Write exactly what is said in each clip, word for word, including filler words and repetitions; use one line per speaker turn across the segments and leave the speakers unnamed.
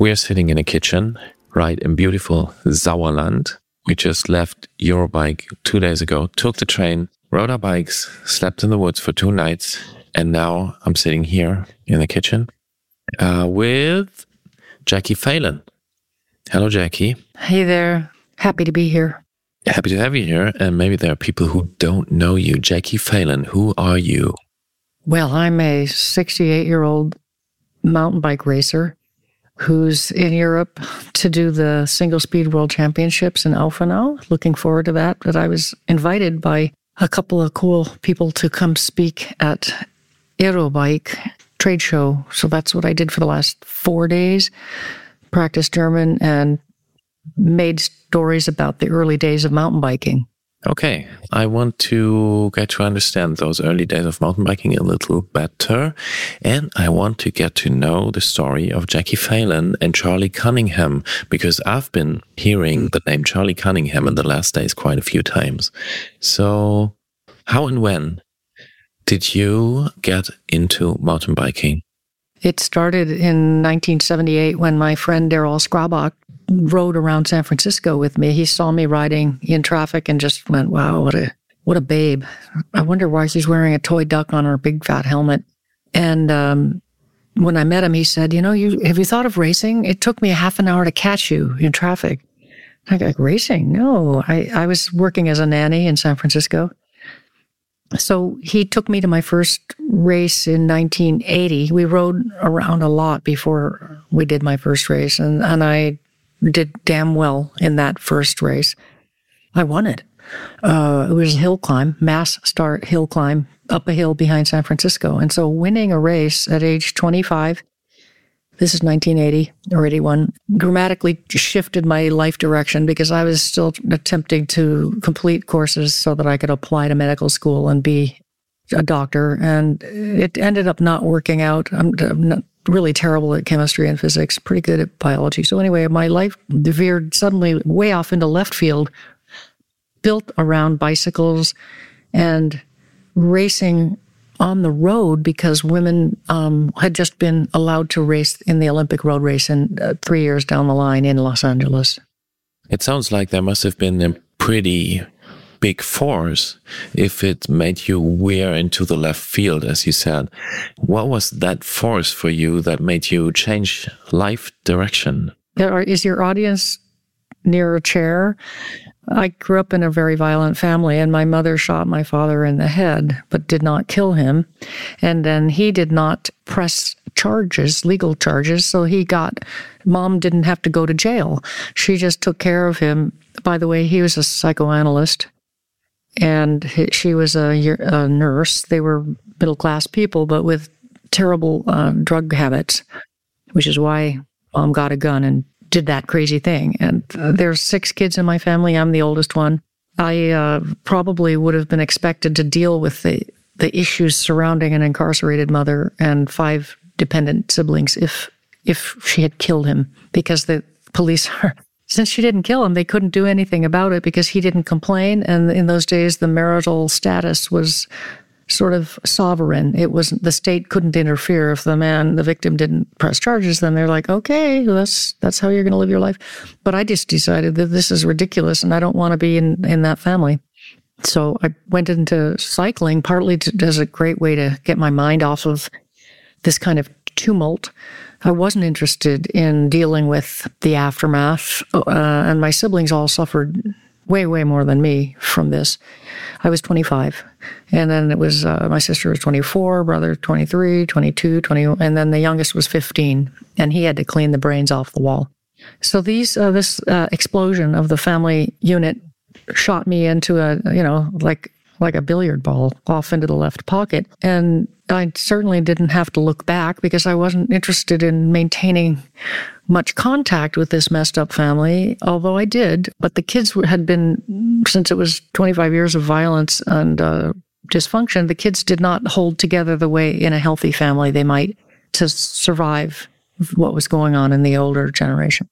We are sitting in a kitchen, right in beautiful Sauerland. We just left Eurobike two days ago, took the train, rode our bikes, slept in the woods for two nights, and now I'm sitting here in the kitchen uh, with Jackie Phelan. Hello, Jackie.
Hey there. Happy to be here.
Happy to have you here. And maybe there are people who don't know you. Jackie Phelan, who are you?
Well, I'm a sixty-eight-year-old mountain bike racer who's in Europe to do the single-speed world championships in Alphenau. Looking forward to that. But I was invited by a couple of cool people to come speak at Eurobike trade show. So that's what I did for the last four days. Practiced German and made stories about the early days of mountain biking.
Okay, I want to get to understand those early days of mountain biking a little better, and I want to get to know the story of Jackie Phelan and Charlie Cunningham, because I've been hearing the name Charlie Cunningham in the last days quite a few times. So, how and when did you get into mountain biking?
It started in nineteen seventy-eight when my friend Daryl Skrabach rode around San Francisco with me. He saw me riding in traffic and just went, wow, what a what a babe. I wonder why she's wearing a toy duck on her big fat helmet. And um, when I met him, he said, you know, you have you thought of racing? It took me a half an hour to catch you in traffic. I go, like, racing? No, I, I was working as a nanny in San Francisco. So he took me to my first race in nineteen eighty. We rode around a lot before we did my first race, and, and I did damn well in that first race. I won it. Uh, it was a hill climb, mass start hill climb up a hill behind San Francisco. And so winning a race at age twenty-five, this is nineteen eighty or eighty-one, dramatically shifted my life direction because I was still attempting to complete courses so that I could apply to medical school and be a doctor. And it ended up not working out. I'm, I'm not really terrible at chemistry and physics, pretty good at biology. So anyway, my life veered suddenly way off into left field, built around bicycles and racing on the road because women um, had just been allowed to race in the Olympic road race in uh, three years down the line in Los Angeles.
It sounds like there must have been a pretty big force if it made you veer into the left field, as you said. What was that force for you that made you change life direction?
Is your audience near a chair? I grew up in a very violent family, and my mother shot my father in the head, but did not kill him. And then he did not press charges, legal charges, so he got, mom didn't have to go to jail. She just took care of him. By the way, he was a psychoanalyst, and he, she was a, a nurse. They were middle-class people, but with terrible uh, drug habits, which is why mom got a gun and did that crazy thing. And uh, there's six kids in my family. I'm the oldest one. I uh, probably would have been expected to deal with the, the issues surrounding an incarcerated mother and five dependent siblings if if she had killed him, because the police are, since she didn't kill him, they couldn't do anything about it because he didn't complain. And in those days, the marital status was sort of sovereign. It wasn't, the state couldn't interfere. If the man, the victim, didn't press charges, then they're like, okay, that's that's how you're going to live your life. But I just decided that this is ridiculous and I don't want to be in, in that family. So I went into cycling partly to, as a great way to get my mind off of this kind of tumult. I wasn't interested in dealing with the aftermath, uh, and my siblings all suffered way, way more than me from this. I was twenty-five, and then it was, uh, my sister was twenty-four, brother twenty-three, twenty-two, twenty, and then the youngest was fifteen, and he had to clean the brains off the wall. So these, uh, this uh, explosion of the family unit shot me into a, you know, like like a billiard ball off into the left pocket. And I certainly didn't have to look back because I wasn't interested in maintaining much contact with this messed up family, although I did. But the kids had been, since it was twenty-five years of violence and uh, dysfunction, the kids did not hold together the way in a healthy family they might to survive what was going on in the older generation.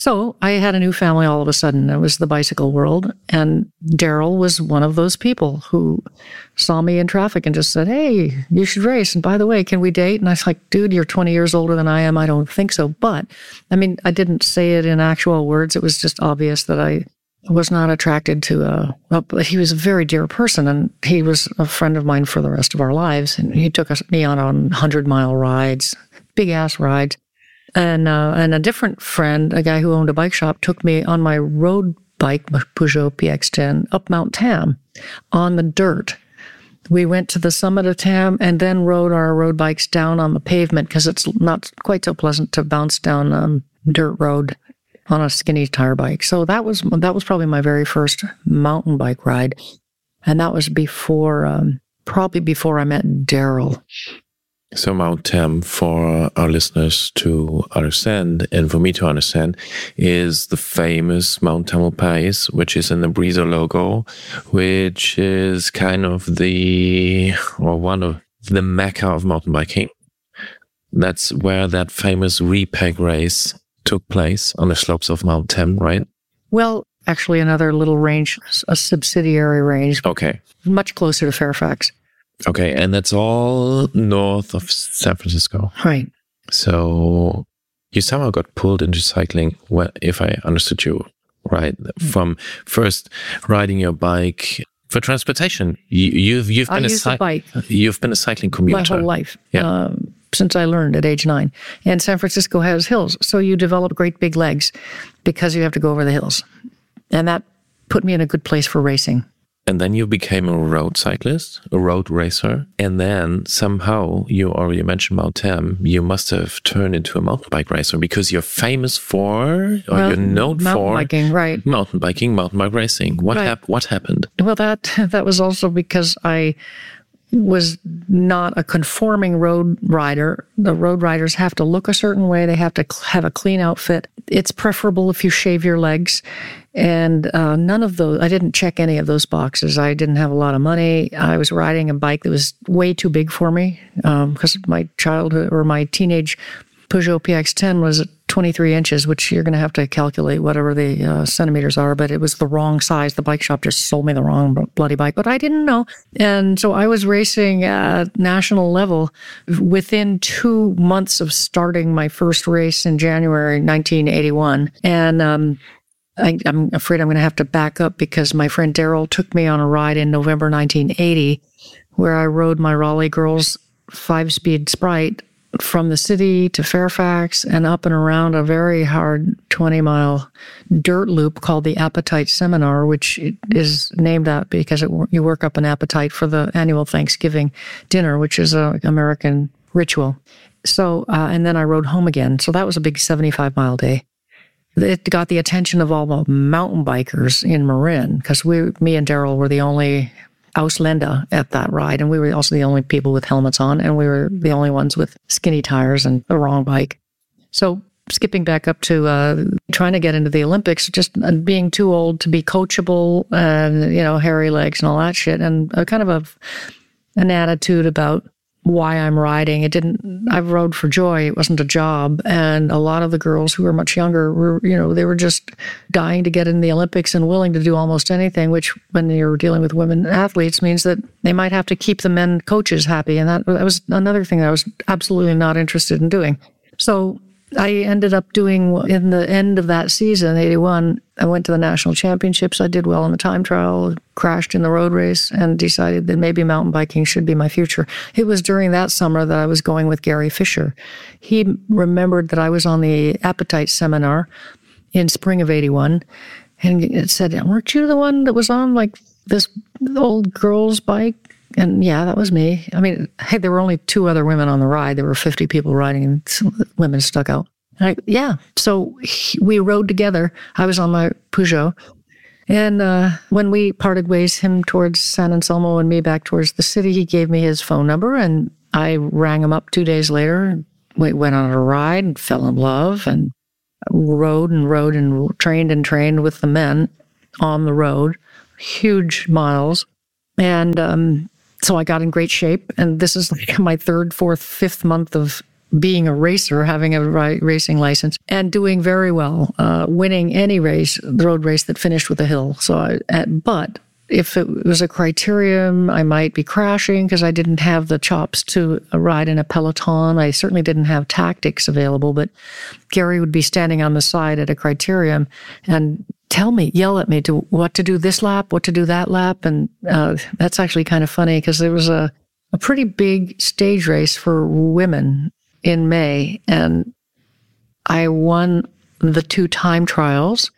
So I had a new family all of a sudden. It was the bicycle world. And Daryl was one of those people who saw me in traffic and just said, hey, you should race. And by the way, can we date? And I was like, dude, you're twenty years older than I am. I don't think so. But I mean, I didn't say it in actual words. It was just obvious that I was not attracted to a, well, but he was a very dear person. And he was a friend of mine for the rest of our lives. And he took us, me on, on hundred mile rides, big ass rides. And uh, and a different friend, a guy who owned a bike shop, took me on my road bike, Peugeot P X ten, up Mount Tam on the dirt. We went to the summit of Tam and then rode our road bikes down on the pavement because it's not quite so pleasant to bounce down um, dirt road on a skinny tire bike. So that was that was probably my very first mountain bike ride, and that was before um, probably before I met Daryl.
So Mount Tam, for our listeners to understand, and for me to understand, is the famous Mount Tamalpais, which is in the Breezer logo, which is kind of the, or one of the mecca of mountain biking. That's where that famous Repeg race took place on the slopes of Mount Tam, right?
Well, actually another little range, a subsidiary range.
Okay.
Much closer to Fairfax.
Okay, and that's all north of San Francisco.
Right.
So you somehow got pulled into cycling, if I understood you right, from first riding your bike for transportation. You, you've you've been
I
a,
used
cy-
a bike
You've been a cycling commuter
my whole life.
Yeah.
Um, since I learned at age nine. And San Francisco has hills, so you develop great big legs because you have to go over the hills. And that put me in a good place for racing.
And then you became a road cyclist, a road racer. And then somehow, you already mentioned Mount Tam, you must have turned into a mountain bike racer because you're famous for, or
well,
you're known
mountain
for
biking, right?
Mountain biking, mountain bike racing. What,
right.
hap- what happened?
Well, that that was also because I was not a conforming road rider. The road riders have to look a certain way. They have to have a clean outfit. It's preferable if you shave your legs. And uh, none of those, I didn't check any of those boxes. I didn't have a lot of money. I was riding a bike that was way too big for me because um, my childhood or my teenage Peugeot P X ten was twenty-three inches, which you're going to have to calculate whatever the uh, centimeters are, but it was the wrong size. The bike shop just sold me the wrong bloody bike, but I didn't know. And so I was racing at national level within two months of starting my first race in January nineteen eighty-one. And um, I, I'm afraid I'm going to have to back up because my friend Daryl took me on a ride in November nineteen eighty where I rode my Raleigh Girls five-speed Sprite from the city to Fairfax and up and around a very hard twenty-mile dirt loop called the Appetite Seminar, which is named that because it, you work up an appetite for the annual Thanksgiving dinner, which is an American ritual. So, uh, and then I rode home again. So that was a big seventy-five mile day. It got the attention of all the mountain bikers in Marin because we, me and Daryl were the only Ausländer at that ride, and we were also the only people with helmets on, and we were the only ones with skinny tires and the wrong bike. So skipping back up to uh, trying to get into the Olympics, just being too old to be coachable and, you know, hairy legs and all that shit, and a kind of a, an attitude about why I'm riding. It didn't, I rode for joy. It wasn't a job. And a lot of the girls who were much younger were, you know, they were just dying to get in the Olympics and willing to do almost anything, which when you're dealing with women athletes means that they might have to keep the men coaches happy. And that, that was another thing that I was absolutely not interested in doing. So I ended up doing, in the end of that season, eighty-one, I went to the national championships. I did well in the time trial, crashed in the road race, and decided that maybe mountain biking should be my future. It was during that summer that I was going with Gary Fisher. He remembered that I was on the Appetite Seminar in spring of eighty-one, and it said, weren't you the one that was on like this old girl's bike? And yeah, that was me. I mean, hey, there were only two other women on the ride. There were fifty people riding, and some women stuck out. And I, yeah, so he, we rode together. I was on my Peugeot. And uh, when we parted ways, him towards San Anselmo and me back towards the city, he gave me his phone number, and I rang him up two days later. We went on a ride and fell in love and rode and rode and trained and trained with the men on the road, huge miles. And um, so I got in great shape. And this is like my third, fourth, fifth month of being a racer, having a racing license, and doing very well, uh, winning any race, the road race that finished with a hill. So, I, at, but if it was a criterium, I might be crashing because I didn't have the chops to ride in a peloton. I certainly didn't have tactics available, but Gary would be standing on the side at a criterium and tell me, yell at me to what to do this lap, what to do that lap. And uh, that's actually kind of funny because there was a, a pretty big stage race for women in May, and I won the two time trials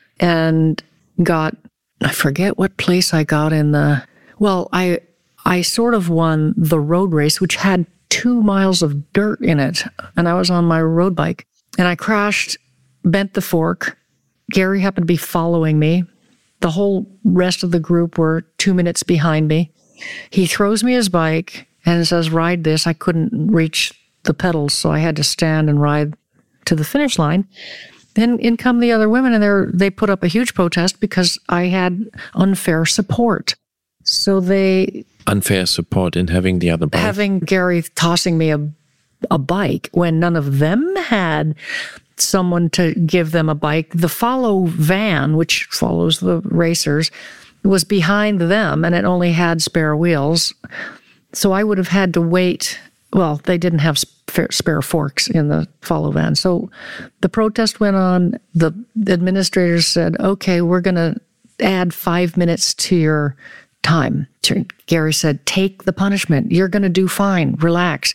and got, I forget what place I got in the, well, I I sort of won the road race, which had two miles of dirt in it, and I was on my road bike, and I crashed, bent the fork. Gary happened to be following me. The whole rest of the group were two minutes behind me. He throws me his bike and says, ride this. I couldn't reach the pedals, so I had to stand and ride to the finish line. Then in come the other women, and they they put up a huge protest because I had unfair support. So they...
Unfair support in having the other bike?
Having Gary tossing me a, a bike when none of them had someone to give them a bike. The follow van, which follows the racers, was behind them, and it only had spare wheels. So I would have had to wait. Well, they didn't have spare forks in the follow van. So the protest went on. The administrators said, okay, we're going to add five minutes to your time. Gary said, take the punishment. You're going to do fine. Relax.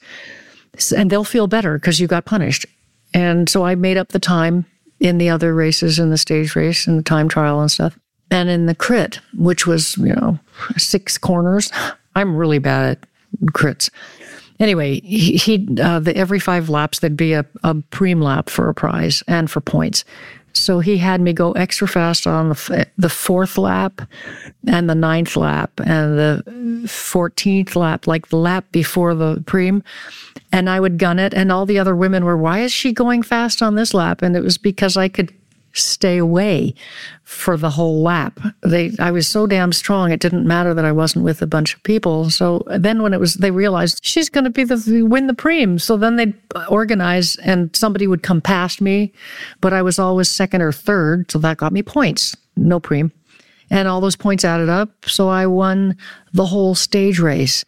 And they'll feel better because you got punished. And so I made up the time in the other races, in the stage race and the time trial and stuff. And in the crit, which was, you know, six corners. I'm really bad at crits. Anyway, he, he uh, the, every five laps, there'd be a, a preem lap for a prize and for points. So he had me go extra fast on the, the fourth lap and the ninth lap and the fourteenth lap, like the lap before the preem. And I would gun it. And all the other women were, why is she going fast on this lap? And it was because I could stay away for the whole lap. They, I was so damn strong, it didn't matter that I wasn't with a bunch of people. So then when it was, they realized she's going to be the win the preem. So then they'd organize and somebody would come past me, but I was always second or third. So that got me points, no preem. And all those points added up. So I won the whole stage race.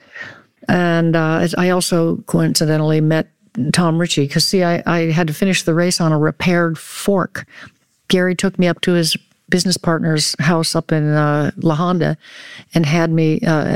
And uh, I also coincidentally met Tom Ritchie because, see, I, I had to finish the race on a repaired fork. Gary took me up to his business partner's house up in uh, La Honda and had me uh,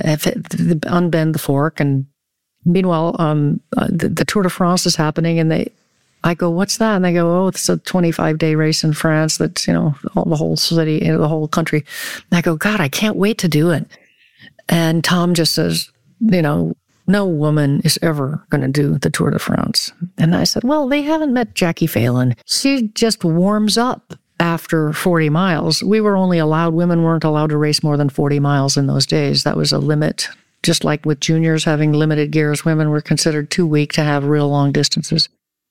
unbend the fork. And meanwhile, um, uh, the, the Tour de France is happening, and they, I go, "What's that?" And they go, "Oh, it's a twenty-five day race in France. That's, you know, all, the whole city, you know, the whole country." And I go, "God, I can't wait to do it." And Tom just says, "You know, no woman is ever going to do the Tour de France." And I said, well, they haven't met Jackie Phelan. She just warms up after forty miles. We were only allowed, women weren't allowed to race more than forty miles in those days. That was a limit. Just like with juniors having limited gears, women were considered too weak to have real long distances.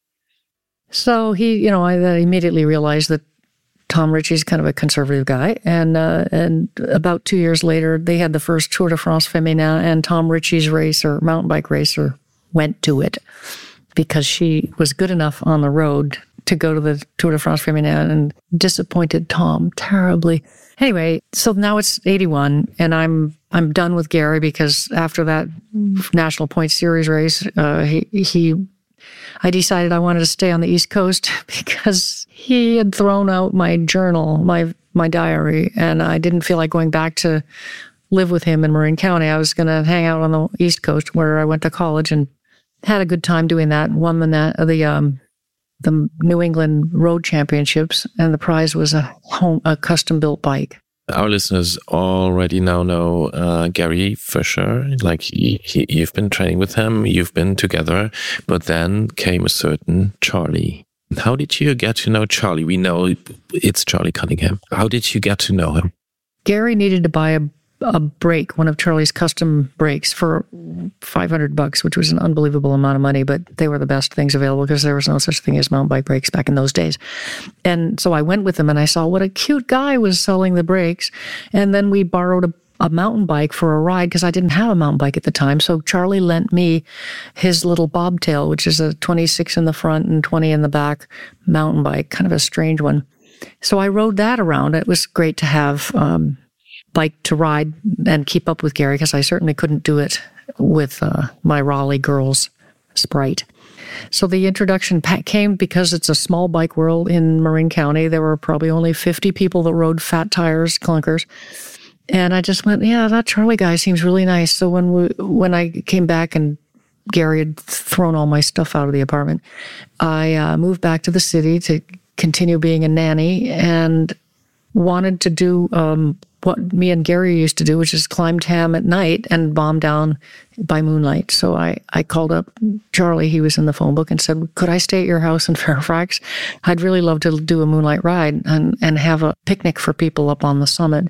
So he, you know, I immediately realized that Tom Ritchie's kind of a conservative guy. And uh, and about two years later, they had the first Tour de France Féminin, and Tom Ritchie's racer, mountain bike racer, went to it because she was good enough on the road to go to the Tour de France Féminin, and disappointed Tom terribly. Anyway, so now it's eighty-one, and I'm I'm done with Gary because after that National Point Series race, uh, he he. I decided I wanted to stay on the East Coast because he had thrown out my journal, my my diary, and I didn't feel like going back to live with him in Marin County. I was going to hang out on the East Coast where I went to college and had a good time doing that. Won the the um, the New England Road Championships, and the prize was a home a custom built bike.
Our listeners already now know uh, Gary for sure. Like he, he, you've been training with him, you've been together, but then came a certain Charlie. How did you get to know Charlie? We know it's Charlie Cunningham. How did you get to know him?
Gary needed to buy a, a brake, one of Charlie's custom brakes, for five hundred bucks, which was an unbelievable amount of money, but they were the best things available because there was no such thing as mountain bike brakes back in those days. And so I went with him and I saw what a cute guy was selling the brakes. And then we borrowed a a mountain bike for a ride because I didn't have a mountain bike at the time. So Charlie lent me his little bobtail, which is a twenty-six in the front and twenty in the back mountain bike, kind of a strange one. So I rode that around. It was great to have um, bike to ride and keep up with Gary because I certainly couldn't do it with uh, my Raleigh girls Sprite. So the introduction came because it's a small bike world in Marin County. There were probably only fifty people that rode fat tires, clunkers. And I just went, yeah, that Charlie guy seems really nice. So when we, when I came back and Gary had thrown all my stuff out of the apartment, I uh, moved back to the city to continue being a nanny and wanted to do um, what me and Gary used to do, which is climb Tam at night and bomb down by moonlight. So I, I called up Charlie, he was in the phone book, and said, could I stay at your house in Fairfax? I'd really love to do a moonlight ride and, and have a picnic for people up on the summit.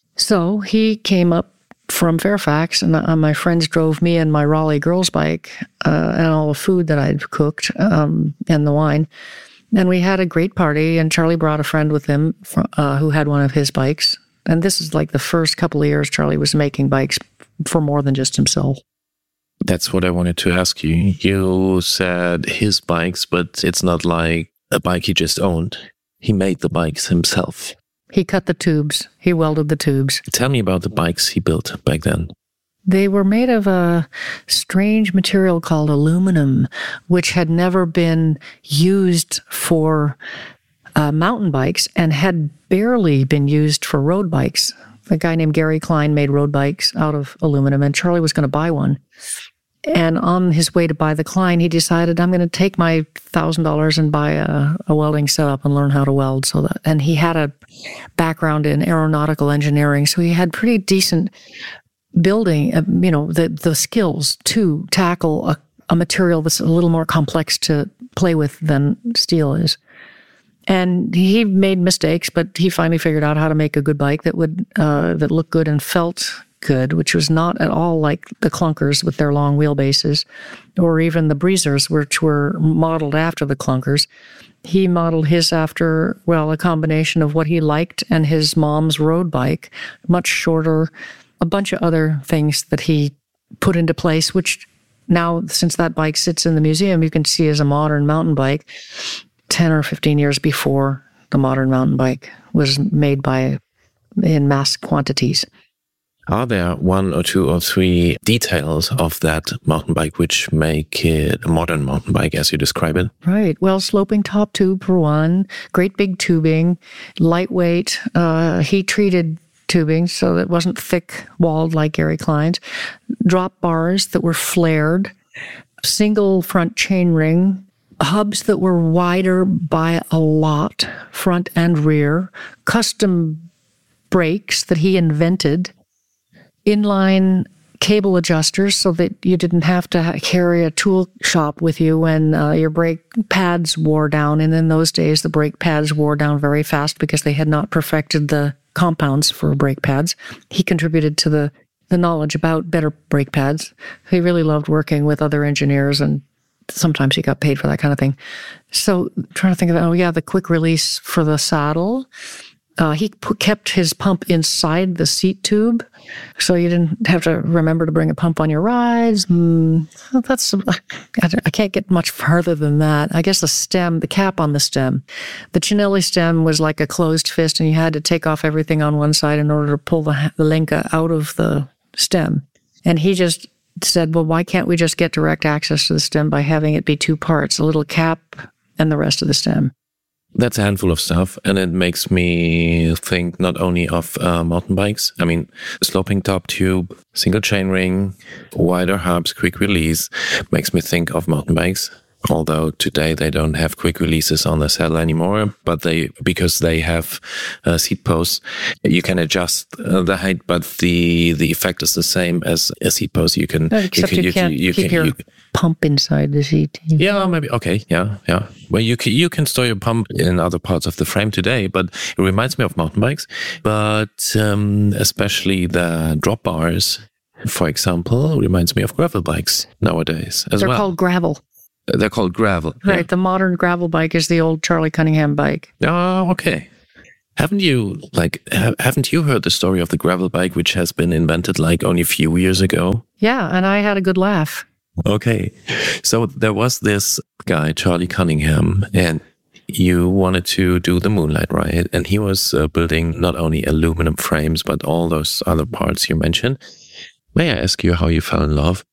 So he came up from Fairfax, and uh, my friends drove me and my Raleigh girls bike uh, and all the food that I'd cooked um, and the wine. And we had a great party, and Charlie brought a friend with him uh, who had one of his bikes. And this is like the first couple of years Charlie was making bikes for more than just himself.
That's what I wanted to ask you. You said his bikes, but it's not like a bike he just owned. He made the bikes himself.
He cut the tubes. He welded the tubes.
Tell me about the bikes he built back then.
They were made of a strange material called aluminum, which had never been used for uh, mountain bikes and had barely been used for road bikes. A guy named Gary Klein made road bikes out of aluminum, and Charlie was going to buy one. And on his way to buy the Klein, he decided, I'm going to take my one thousand dollars and buy a, a welding setup and learn how to weld. So that, and he had a background in aeronautical engineering, so he had pretty decent building, uh, you know, the the skills to tackle a, a material that's a little more complex to play with than steel is. And he made mistakes, but he finally figured out how to make a good bike that would uh, that looked good and felt good, which was not at all like the clunkers with their long wheelbases, or even the breezers, which were modeled after the clunkers. He modeled his after, well, a combination of what he liked and his mom's road bike, much shorter, a bunch of other things that he put into place, which now, since that bike sits in the museum, you can see as a modern mountain bike, ten or fifteen years before the modern mountain bike was made by in mass quantities.
Are there one or two or three details of that mountain bike which make it a modern mountain bike as you describe it?
Right. Well, sloping top tube for one, great big tubing, lightweight, uh, heat-treated tubing so that it wasn't thick-walled like Gary Klein's, drop bars that were flared, single front chain ring, hubs that were wider by a lot, front and rear, custom brakes that he invented, inline cable adjusters so that you didn't have to carry a tool shop with you when uh, your brake pads wore down. And in those days, the brake pads wore down very fast because they had not perfected the compounds for brake pads. He contributed to the, the knowledge about better brake pads. He really loved working with other engineers, and sometimes he got paid for that kind of thing. So trying to think of, oh yeah, the quick release for the saddle. Uh, he put, kept his pump inside the seat tube, so you didn't have to remember to bring a pump on your rides. Mm, that's I can't get much farther than that. I guess the stem, the cap on the stem, the Cinelli stem was like a closed fist, and you had to take off everything on one side in order to pull the, the Lenca out of the stem. And he just said, well, why can't we just get direct access to the stem by having it be two parts, a little cap and the rest of the stem?
That's a handful of stuff, and it makes me think not only of uh, mountain bikes. I mean, sloping top tube, single chain ring, wider hubs, quick release, makes me think of mountain bikes. Although today they don't have quick releases on the saddle anymore, but they because they have uh, seat posts, you can adjust uh, the height, but the the effect is the same as a seat post. You can,
except you, can, you, you can't you, you keep can, your you, pump inside the seat.
Yeah, maybe okay, yeah, yeah. Well, you can you can store your pump in other parts of the frame today, but it reminds me of mountain bikes. But um, especially the drop bars, for example, reminds me of gravel bikes nowadays as
They're
well.
They're called gravel.
They're called gravel.
Right.
Yeah.
The modern gravel bike is the old Charlie Cunningham bike.
Oh, okay. Haven't you, like, ha- haven't you heard the story of the gravel bike, which has been invented like only a few years ago?
Yeah, and I had a good laugh.
Okay. So there was this guy, Charlie Cunningham, and you wanted to do the Moonlight Ride, and he was uh, building not only aluminum frames, but all those other parts you mentioned. May I ask you how you fell in love?